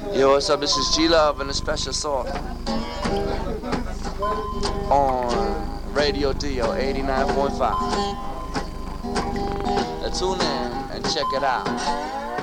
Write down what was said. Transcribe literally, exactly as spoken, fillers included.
Yo, what's up? This is G Love and a special song on Radio Dio eighty-nine point five. Now tune in and check it out.